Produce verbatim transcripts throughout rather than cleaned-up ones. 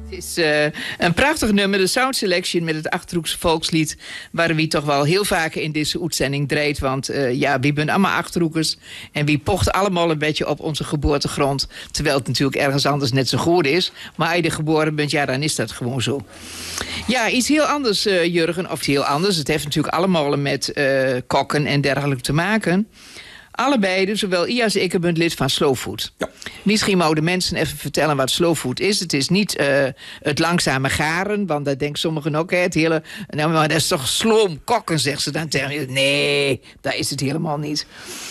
Het is uh, een prachtig nummer, de Sound Selection met het Achterhoekse volkslied, waar wie toch wel heel vaak in deze uitzending draait. Want uh, ja, wie bent allemaal Achterhoekers en wie pocht allemaal een beetje op onze geboortegrond. Terwijl het natuurlijk ergens anders net zo goed is. Maar als je er geboren bent, ja, dan is dat gewoon zo. Ja, iets heel anders, uh, Jurgen, of heel anders. Het heeft natuurlijk allemaal met uh, kokken en dergelijke te maken. Allebei, dus zowel I als ik ben lid van Slow Food. Ja. Misschien mogen de mensen even vertellen wat Slow Food is. Het is niet uh, het langzame garen, want dat denken sommigen ook. Hè, het hele, nou, maar dat is toch sloom kokken, zegt ze dan tegen je. Nee, dat is het helemaal niet.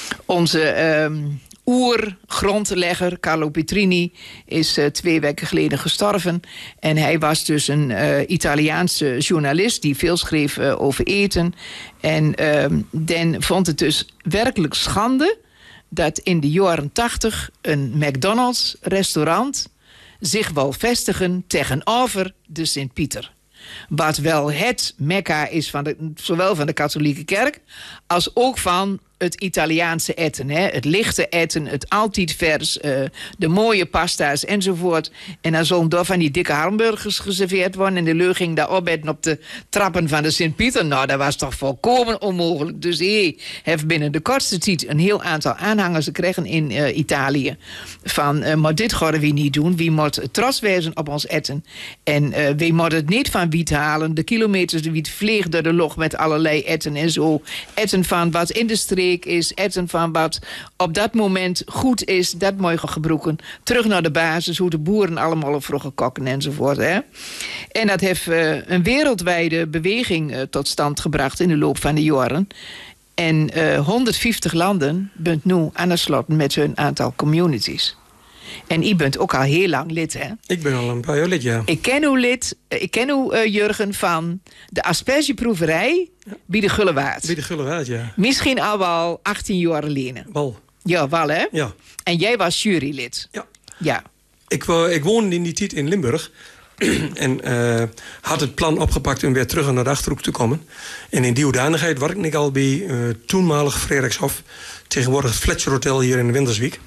Onze um, oer-grondlegger, Carlo Petrini, is uh, twee weken geleden gestorven. En hij was dus een uh, Italiaanse journalist die veel schreef uh, over eten. En uh, dan vond het dus werkelijk schande dat in de jaren tachtig een McDonald's restaurant zich wil vestigen tegenover de Sint-Pieter. Wat wel het Mekka is van de, zowel van de katholieke kerk als ook van het Italiaanse eten. Hè? Het lichte eten, het altijd vers, uh, de mooie pasta's enzovoort. En dan zullen door van die dikke hamburgers geserveerd worden. En de leur ging daar opeten op de trappen van de Sint-Pieter. Nou, dat was toch volkomen onmogelijk. Dus hij heeft binnen de kortste tijd een heel aantal aanhangers gekregen in uh, Italië. Van, uh, maar dit gaan we niet doen. Wie moet trots wezen op ons eten. En uh, wie moet het niet van wiet halen. De kilometers de wiet vliegt door de lucht met allerlei eten en zo. Eten van wat in de streek is, eten van wat op dat moment goed is, dat mogen gebruiken. Terug naar de basis, hoe de boeren allemaal op vroeger kokken enzovoort. Hè? En dat heeft uh, een wereldwijde beweging uh, tot stand gebracht in de loop van de jaren. En uh, honderdvijftig landen bent nu aan de slot met hun aantal communities. En u bent ook al heel lang lid, hè? Ik ben al een paar jaar lid, ja. Ik ken u lid, ik ken u, uh, Jurgen, van de aspergeproeverij ja. bij de Gullewaard. Bij de Gullewaard, ja. Misschien al wel achttien jaar geleden. Wel. Ja, wel, hè? Ja. En jij was jurylid. Ja. Ja. Ik, ik woonde in die tijd in Limburg. en uh, had het plan opgepakt om weer terug naar de Achterhoek te komen. En in die hoedanigheid werkte ik al bij uh, toenmalig Frederikshof. Tegenwoordig het Fletcher Hotel hier in de Winterswijk.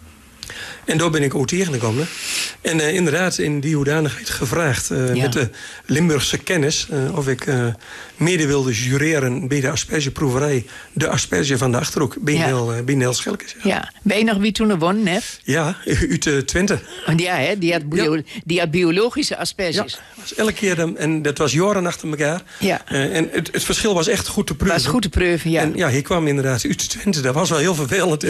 En daar ben ik ook tegengekomen. En uh, inderdaad in die hoedanigheid gevraagd uh, ja. met de Limburgse kennis uh, of ik uh, mede wilde jureren bij de aspergeproeverij, de asperge van de Achterhoek, bij ja. Nel, uh, bij Nel Schelkes. Ja. Ja. Ben je nog wie toen gewonnen heeft? Ja, uit uh, Twente. Ja, hè? Die, had bio- ja. die had biologische asperges. Ja, was elke keer, de, en dat was jaren achter elkaar. Ja. Uh, en het, het verschil was echt goed te proeven. Was goed te proeven, ja. En ja, hij kwam inderdaad uit Twente, dat was wel heel vervelend.